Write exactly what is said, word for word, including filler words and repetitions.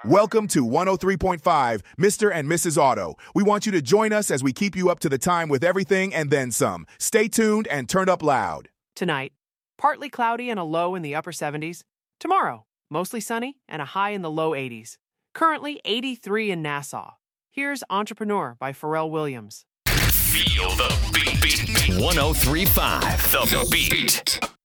Welcome to one oh three point five, Mister and Missus Auto. We want you to join us as we keep you up to the time with everything and then some. Stay tuned and turn up loud. Tonight, partly cloudy and a low in the upper seventies. Tomorrow, mostly sunny and a high in the low eighties. Currently eighty-three in Nassau. Here's Entrepreneur by Pharrell Williams. Feel the beat. one oh three point five, The Beat.